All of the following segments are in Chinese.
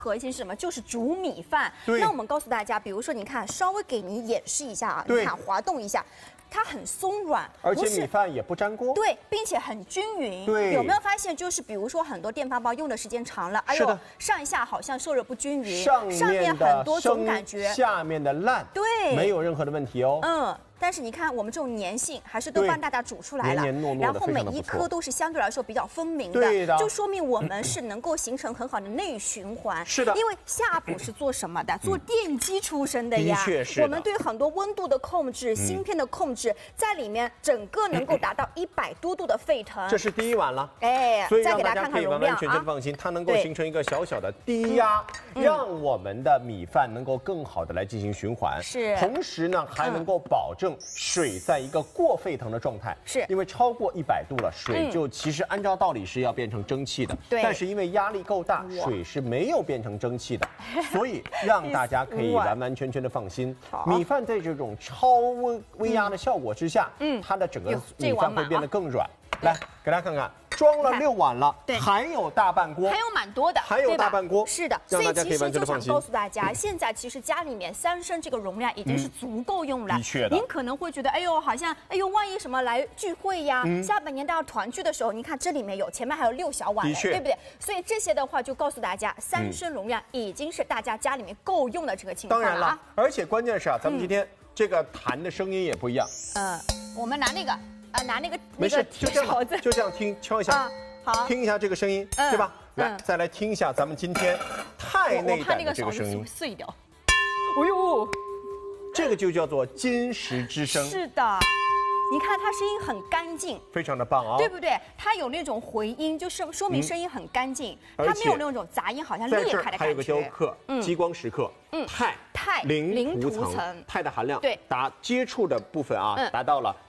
核心是什么？就是煮米饭。那我们告诉大家，比如说，你看，稍微给你演示一下啊，你看滑动一下。 它很松软， 而且米饭也不粘锅， 对，并且很均匀。 对， 有没有发现，就是比如说很多电饭煲用的时间长了，哎呦，上下好像受热不均匀，上面很多种感觉， 下面的烂， 对， 没有任何的问题哦。 但是你看我们这种粘性还是都帮大家煮出来了， 黏糯糯的， 然后每一颗都是相对来说比较分明的， 就说明我们是能够形成很好的内循环。 是的， 因为夏普是做什么的？做电机出身的呀， 的确是。 我们对很多温度的控制、芯片的控制，在里面整个能够达到100多度的沸腾。 这是第一碗了， 哎， 所以让大家可以完完全全放心，它能够形成一个小小的低压，让我们的米饭能够更好的来进行循环。 是， 同时呢，还能够保证水在一个过沸腾的状态， 是因为超过100度了，水就其实按照道理是要变成蒸汽的， 对， 但是因为压力够大，水是没有变成蒸汽的，所以让大家可以完完全全的放心。米饭在这种超微压的效果之下，它的整个米饭会变得更软。来，给大家看看。 装了6碗了，还有大半锅， 还有蛮多的， 还有大半锅， 是的，所以其实就想告诉大家，现在其实家里面3升这个容量已经是足够用了。 的确的， 您可能会觉得，哎呦，好像，哎呦，万一什么来聚会呀，下半年大家团聚的时候，你看这里面有，前面还有6小碗，对不对？所以这些的话，就告诉大家，3升容量已经是大家家里面够用的这个情况了。 当然了，而且关键是啊，咱们今天这个弹的声音也不一样。 我们拿那个。拿那个没事，就这样听，敲一下， 好， 听一下这个声音，对吧？来，再来听一下咱们今天太内胆的这个声音， 碎掉。哎呦， 这个就叫做金石之声。 是的。 你看它声音很干净， 非常的棒啊， 对不对？它有那种回音，就是说明声音很干净，它没有那种杂音，好像裂开的感觉。 还有个雕刻，激光石刻，钛零涂层，钛的含量接触的部分啊，达到了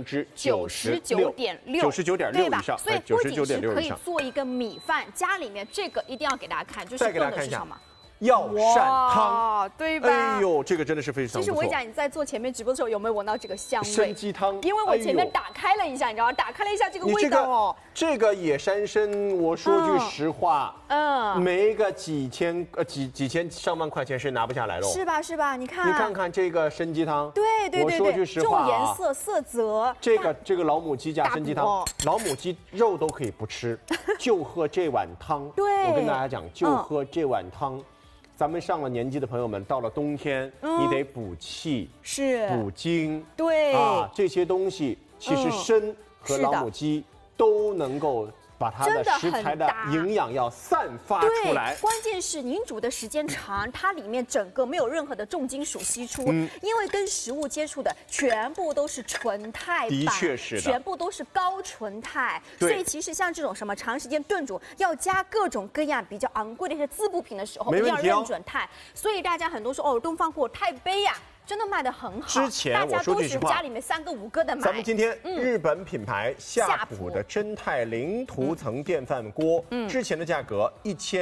99.6%，99.6以上， 所以不仅是可以做一个米饭，家里面这个一定要给大家看，就是用的是什么？ 药膳汤， 对吧？ 哎呦，这个真的是非常不错。 其实我讲你在做前面直播的时候，有没有闻到这个香味？ 参鸡汤， 因为我前面打开了一下，你知道吗？打开了一下这个味道哦。 这个野山参，我说句实话，没个几千上万块钱是拿不下来喽。 是吧？是吧？你看， 你看看这个参鸡汤， 对， 我说句实话， 这种颜色色泽， 这个老母鸡加参鸡汤，老母鸡肉都可以不吃，就喝这碗汤。 对， 我跟大家讲，就喝这碗汤。 咱们上了年纪的朋友们，到了冬天，你得补气、补精， 对啊，这些东西其实参和老母鸡都能够把它的食材的营养要散发出来。 关键是您煮的时间长，它里面整个没有任何的重金属析出，因为跟食物接触的全部都是纯钛板， 的确是的， 全部都是高纯钛，所以其实像这种什么长时间炖煮要加各种各样比较昂贵的一些滋补品的时候，一定要认准钛。所以大家很多说哦，东方火钛杯呀。 真的卖得很好， 之前我说句实话， 家里面3个5个的买。 咱们今天日本品牌夏普的真钛零涂层电饭锅，之前的价格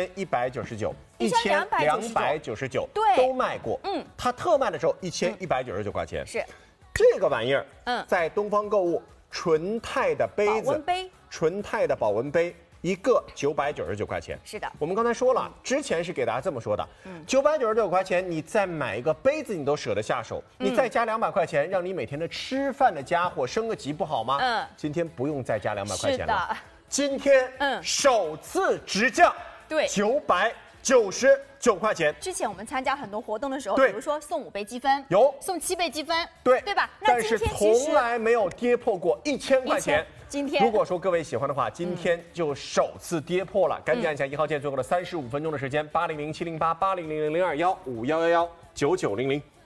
1199、1299， 对， 都卖过。它特卖的时候1199块钱。 是， 这个玩意儿，在东方购物，纯钛的杯子，纯钛的保温杯。 一个999块钱， 是的。 我们刚才说了，之前是给大家这么说的，999块钱，你再买一个杯子，你都舍得下手，你再加200块钱，让你每天的吃饭的家伙升个级不好吗？今天不用再加200块钱了，今天首次直降， 对 ，999块钱。 之前我们参加很多活动的时候，比如说送5杯积分， 有送7杯积分， 对吧？ 但是从来没有跌破过1000块钱。 今天如果说各位喜欢的话，今天就首次跌破了，赶紧按下1号键，最后的35分钟的时间，800-708-8000-21511-9900。